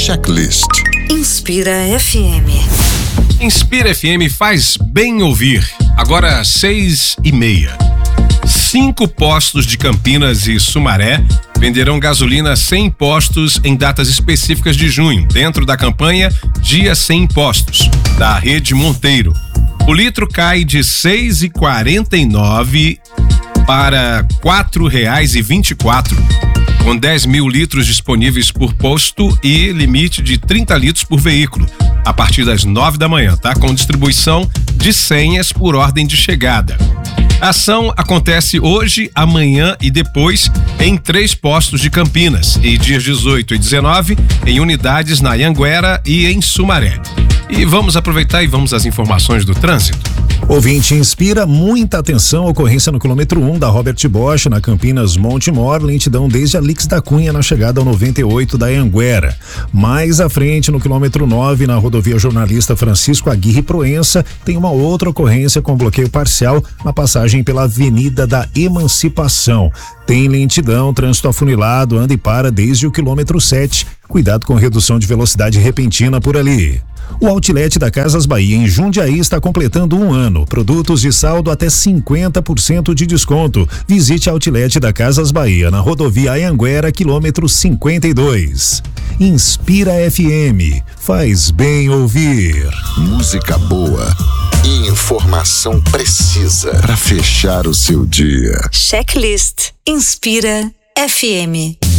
Checklist. Inspira FM. Inspira FM faz bem ouvir. Agora 6h30. 5 postos de Campinas e Sumaré venderão gasolina sem impostos em datas específicas de junho, dentro da campanha Dia Sem Impostos, da Rede Monteiro. O litro cai de R$ 6,49 para R$ 4,24, com 10 mil litros disponíveis por posto e limite de 30 litros por veículo, a partir das 9 da manhã, tá? Com distribuição de senhas por ordem de chegada. A ação acontece hoje, amanhã e depois em 3 postos de Campinas e dias 18 e 19 em unidades na Anhanguera e em Sumaré. E vamos aproveitar e vamos às informações do trânsito. Ouvinte Inspira, muita atenção, ocorrência no quilômetro 1 da Robert Bosch, na Campinas Montemor, lentidão desde a Lix da Cunha na chegada ao 98 da Anhanguera. Mais à frente, no quilômetro 9, na rodovia Jornalista Francisco Aguirre Proença, tem uma outra ocorrência com bloqueio parcial na passagem pela Avenida da Emancipação. Tem lentidão, trânsito afunilado, anda e para desde o quilômetro 7. Cuidado com redução de velocidade repentina por ali. O Outlet da Casas Bahia em Jundiaí está completando 1 ano. Produtos de saldo até 50% de desconto. Visite a Outlet da Casas Bahia na rodovia Anhanguera, quilômetro 52. Inspira FM. Faz bem ouvir. Música boa e informação precisa para fechar o seu dia. Checklist. Inspira FM.